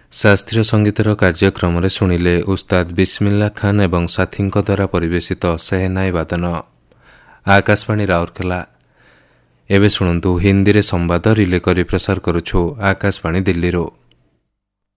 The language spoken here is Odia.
ଶାସ୍ତ୍ରୀୟ ସଙ୍ଗୀତର କାର୍ଯ୍ୟକ୍ରମରେ ଶୁଣିଲେ ଉସ୍ତାଦ ବିସ୍ମିଲ୍ଲା ଖାନ୍ ଏବଂ ସାଥୀଙ୍କ ଦ୍ୱାରା ପରିବେଶିତ ସେହନାଇ ବାଦନ। ଆକାଶବାଣୀ ରାଉରକେଲା। ଏବେ ଶୁଣନ୍ତୁ ହିନ୍ଦୀରେ ସମ୍ବାଦ ରିଲେ କରି ପ୍ରସାର କରୁଛୁ ଆକାଶବାଣୀ ଦିଲ୍ଲୀରୁ।